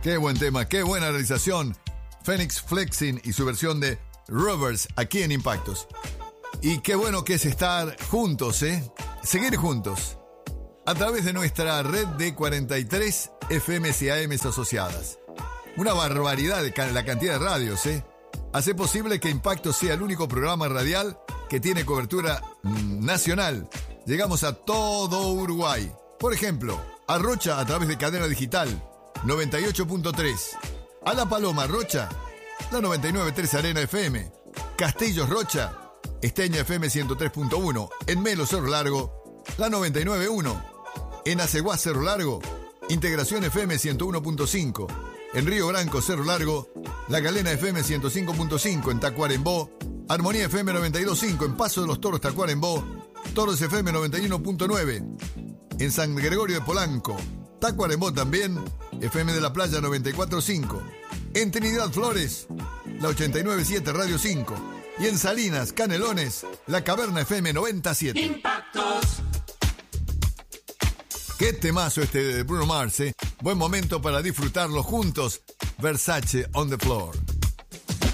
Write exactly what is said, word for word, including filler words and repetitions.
Qué buen tema, qué buena realización. Phoenix Flexing y su versión de Rovers aquí en Impactos. Y qué bueno que es estar juntos, ¿eh? Seguir juntos. A través de nuestra red de cuarenta y tres F Ms y A Ms asociadas. Una barbaridad de la cantidad de radios, ¿eh? Hace posible que Impactos sea el único programa radial que tiene cobertura mmm, nacional. Llegamos a todo Uruguay. Por ejemplo, a Rocha a través de Cadena Digital noventa y ocho punto tres. A La Paloma, Rocha, la noventa y nueve punto tres Arena F M. Castillos, Rocha, Esteña F M ciento tres punto uno. En Melo, Cerro Largo, la noventa y nueve punto uno. En Aceguá, Cerro Largo, Integración F M ciento uno punto cinco. En Río Branco, Cerro Largo, La Galena F M ciento cinco punto cinco. En Tacuarembó, Armonía F M noventa y dos punto cinco. En Paso de los Toros, Tacuarembó, Toros F M noventa y uno punto nueve. En San Gregorio de Polanco, Tacuarembó también, F M de la Playa noventa y cuatro punto cinco. En Trinidad Flores, la ochenta y nueve punto siete Radio cinco. Y en Salinas, Canelones, La Caverna F M noventa punto siete. Impactos. Qué temazo este de Bruno Mars, ¿eh? Buen momento para disfrutarlo juntos. Versace on the floor.